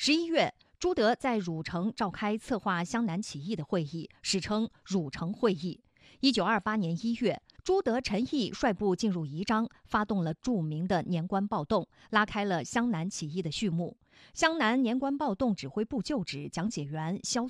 11月，朱德在汝城召开策划湘南起义的会议，史称汝城会议。1928年1月，朱德、陈毅率部进入宜章，发动了著名的年关暴动，拉开了湘南起义的序幕。湘南年关暴动指挥部旧址讲解员萧